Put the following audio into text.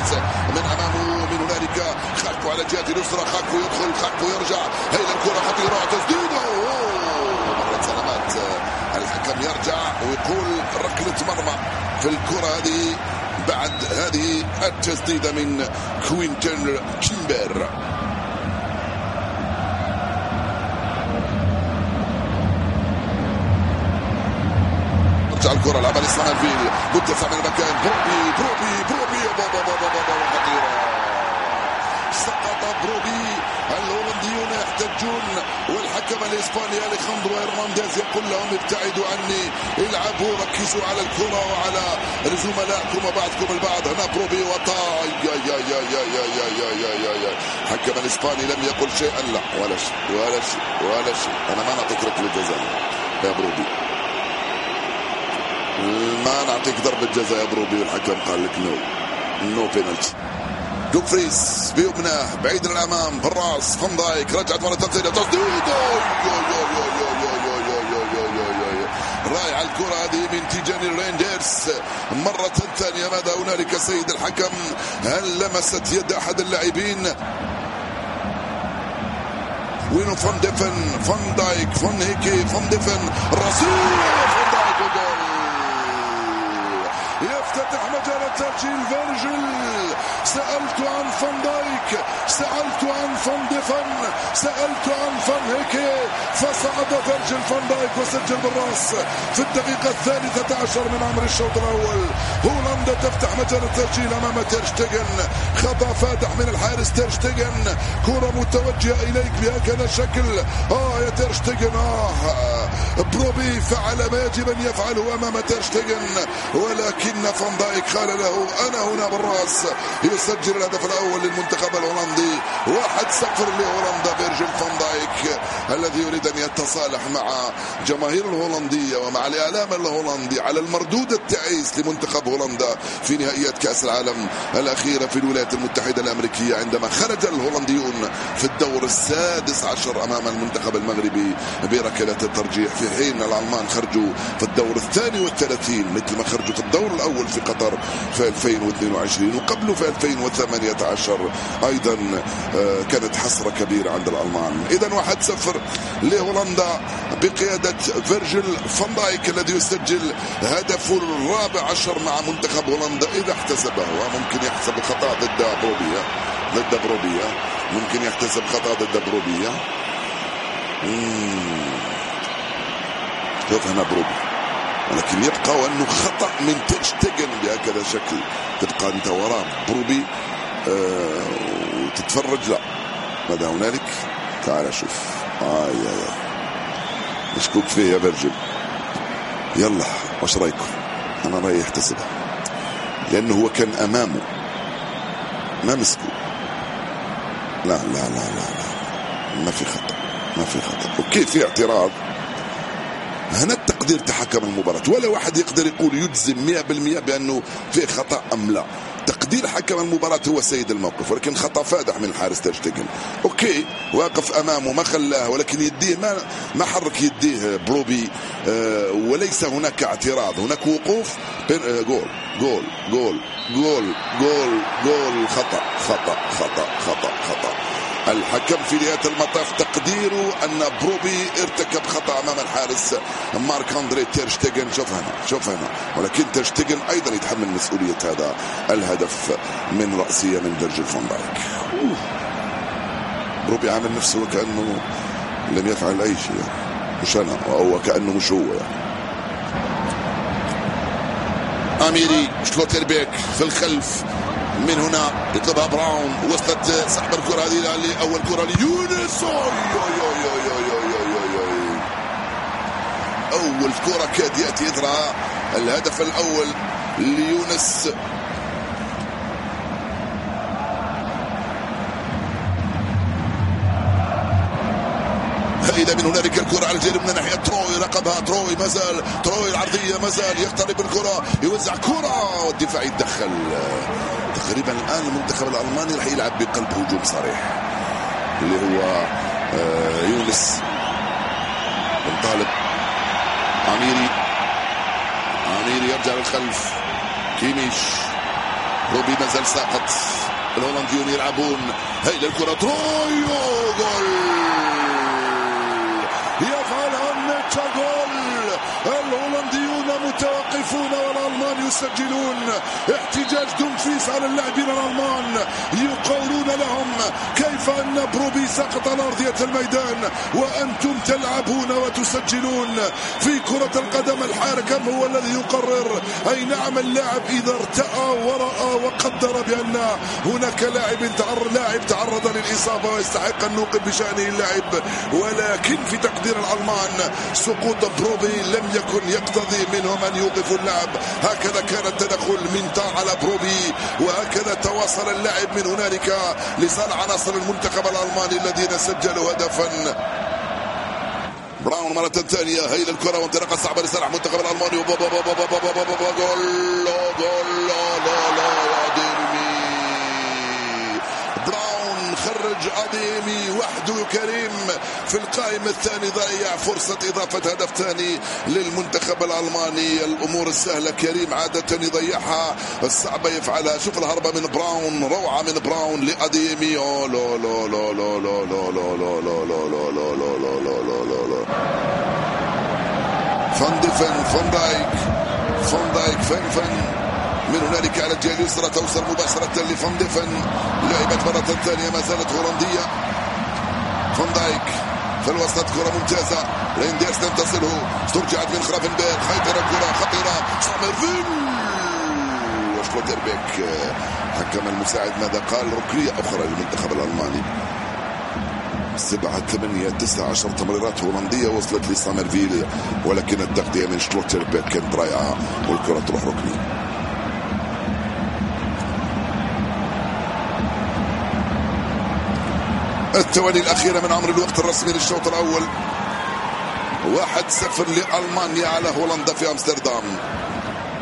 هافرتز من امامه، من هنالك خاكو على الجهه اليسرى، خاكو يدخل، خاكو يرجع، هي الكره خطيره، تسديده مرة سلامات. الحكم يرجع ويقول ركله مرمى في الكره هذه بعد هذه التسديده من كوينتن كيمبر. الكرة لعبها لإسماعيل فيل، متسع من المكان، بروبي خطيرة، سقط بروبي. الهولنديون يحتجون والحكم الإسباني أليخاندرو هرنانديز يقول لهم ابتعدوا عني، العبوا، ركزوا على الكرة وعلى زملائكم وبعضكم البعض. هنا بروبي وطا الحكم الإسباني لم يقل شيئا، لا ولا شيء. أنا ما نعطيك ركلة جزاء يا بروبي، ما نعطيك ضربة جزاء يا بروبي، والحكم قال لك نو بينالتي. دوكفريس بيمنه بعيد الامام بالراس، فان دايك رجعت مرة ثانية، تسديد رائعة الكرة هذه من تيجاني ريندرز مرة ثانية. ماذا هنالك سيد الحكم؟ هل لمست يد احد اللاعبين؟ وينو فان ديفن، فان دايك، فان هيكي، فان ديفن، رصيد فان دايك وجول. يفتتح مجال التسجيل فيرجيل. سألت عن فان دايك، سألت عن فان ديفن، سألت عن فان هيكي، فصعد فيرجيل فان دايك وسجل بالراس في الدقيقة 13 من عمر الشوط الأول. هولندا تفتح مجال التسجيل أمام تيرشتيغن، خطأ فادح من الحارس تيرشتيغن، كرة متوجهة إليك بهكذا الشكل. يا تيرشتيغن، بروبي فعل ما يجب أن يفعله أمام تيرشتيغن، ولكن فان دايك قال له أنا هنا بالراس. يسجل الهدف الأول للمنتخب الهولندي، 1-0 لهولندا. فيرجيل فان دايك الذي يريد أن يتصالح مع جماهير الهولندية ومع الإعلام الهولندي على المردود التعيس لمنتخب هولندا في نهائيات كأس العالم الأخيرة في الولايات المتحدة الأمريكية، عندما خرج الهولنديون في الدور 16 أمام المنتخب المغربي بركلات الترجيح، في حين الألمان خرجوا في الدور 32 مثل ما خرجوا في الدور الأول في قطر في 2022، وقبله في 2018 أيضا كانت حسرة كبيرة عند الألمان. إذن 1-0 لهولندا بقيادة فيرجيل فان دايك الذي يسجل هدفه ال14 مع منتخب هولندا إذا احتسبه. ممكن يحسب خطأ ضد بروبيا، ممكن يحتسب خطأ ضد بروبيا. شوف هنا بروبي، ولكن يبقى وأنه خطأ من تيرشتيغن بهكذا شكل. تبقى أنت وراء بروبي وتتفرج. لا، ماذا هنالك؟ تعال شوف. مشكوك فيه يا فيرجيل. يلا وش رايكم؟ أنا رأيي يحتسبها، لأنه هو كان أمامه ما مسكه. لا لا لا لا لا، ما في خطأ. أوكي، في اعتراض. هنا التقدير تحكم المباراة، ولا واحد يقدر يقول يجزم 100% بأنه في خطأ أم لا. تقدير حكم المباراة هو سيد الموقف، ولكن خطأ فادح من الحارس تيرشتيغن. اوكي، واقف امامه ما خلاه، ولكن يديه ما حرك يديه بروبي، وليس هناك اعتراض، هناك وقوف. جول جول جول جول جول جول. خطأ. الحكم في نهاية المطاف تقديره أن بروبي ارتكب خطأ أمام الحارس مارك أندري تيرشتيغن. شوف هنا، ولكن تيرشتيغن أيضا يتحمل مسؤولية هذا الهدف من رأسية من فيرجيل فان دايك. بروبي عامل نفسه وكأنه لم يفعل أي شيء، مش أنا، أو كأنه مش هو يعني. أميري شلوتربيك في الخلف، من هنا يطلبها براون، وصلت سحب الكرة هذه لأول كرة ليونس. أول كرة كاد يأتي إثرها الهدف الأول ليونس. إذا من هنالك الكرة على الجانب من ناحية تروي، رقبها تروي، مازال تروي العرضية، مازال يقترب الكرة، يوزع كرة والدفاع يتدخل. تقريبا الآن المنتخب الألماني راح يلعب بقلب هجوم صريح اللي هو يونس بن طالب. عميري يرجع للخلف، كيميش بروبي مازال ساقط. الهولنديون يلعبون، هاي الكرة ترويو، جول يفعلها النتشا، جول. الهولنديون متوقفون والألمان يسجلون. احتجاج دومفريس على اللاعبين الألمان، يقولون لهم كيف أن بروبي سقط على أرضية الميدان وأنتم تلعبون وتسجلون. في كرة القدم الحكم هو الذي يقرر. أي نعم، اللاعب إذا ارتأى ورأى وقدر بأن هناك لاعب تعرض للإصابة ويستحق أن نوقف بشأنه اللاعب، ولكن في تقدير الألمان سقوط بروبي لم يكن يقتضي منهم أن يوقفوا اللعب. هكذا كان التدخل من على بروبي، وهكذا تواصل اللعب من هنالك لصالح عناصر المنتخب الألماني الذين سجلوا هدفا. براون مرة ثانية، هي الكرة وانطلاقة صعبة لصالح المنتخب الألماني، جول براون خرج أديمي وحده كريم في القائمة الثاني، ضيع فرصة إضافة هدف ثاني للمنتخب الألماني. الأمور السهلة كريم عادة يضيعها، الصعبة يفعلها. شوف الهربة من براون، روعة من براون لأديمي. فان دايك من هنالك على الجهة اليسرى، توصل مباشرة لفان ديفن. لعبت مرة ثانية، ما زالت هولندية. فان دايك في الوسط، كرة ممتازة، رينديرز لم تصله، استرجعت من خرافنبرغ، خيطرة كرة خطيرة، سامرفيل وشلوتربيك. حكم المساعد ماذا قال؟ ركنية أخرى للمنتخب الألماني. 7 8 9 10 تمريرات هولندية وصلت لسامرفيل، ولكن التغطية من شلوتربيك كانت رائعة والكرة تروح ركني. الثواني الأخيرة من عمر الوقت الرسمي للشوط الأول. 1-0 لألمانيا على هولندا في أمستردام.